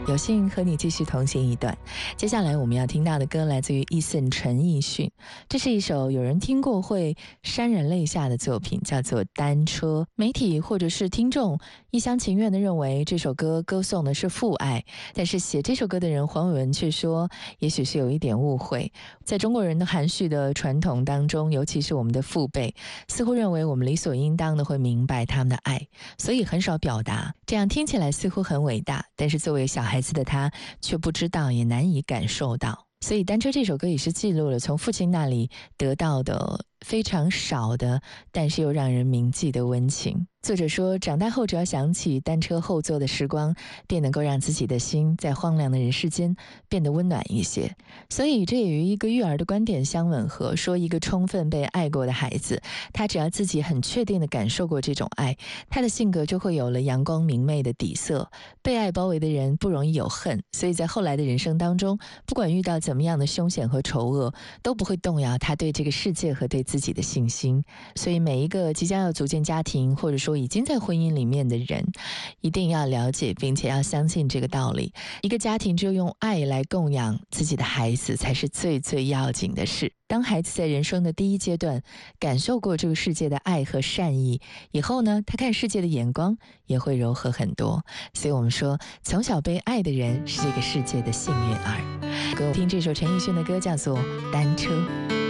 有幸和你继续同行一段。接下来我们要听到的歌来自于Eason陈奕迅，这是一首有人听过会潸然泪下的作品，叫做《单车》。媒体或者是听众一厢情愿地认为这首歌歌颂的是父爱，但是写这首歌的人黄伟文却说，也许是有一点误会。在中国人的含蓄的传统当中，尤其是我们的父辈，似乎认为我们理所应当的会明白他们的爱，所以很少表达，这样听起来似乎很伟大，但是作为小孩子的他却不知道，也难以感受到。所以《单车》这首歌也是记录了从父亲那里得到的非常少的，但是又让人铭记的温情。作者说，长大后只要想起单车后座的时光，便能够让自己的心在荒凉的人世间变得温暖一些。所以这也与一个育儿的观点相吻合，说一个充分被爱过的孩子，他只要自己很确定地感受过这种爱，他的性格就会有了阳光明媚的底色。被爱包围的人不容易有恨，所以在后来的人生当中，不管遇到怎么样的凶险和丑恶，都不会动摇他对这个世界和对自己的信心。所以每一个即将要组建家庭，或者说已经在婚姻里面的人，一定要了解并且要相信这个道理，一个家庭只有用爱来供养自己的孩子才是最最要紧的事。当孩子在人生的第一阶段感受过这个世界的爱和善意以后呢，他看世界的眼光也会柔和很多。所以我们说，从小被爱的人是这个世界的幸运儿。歌听这首陈奕迅的歌叫做《单车》。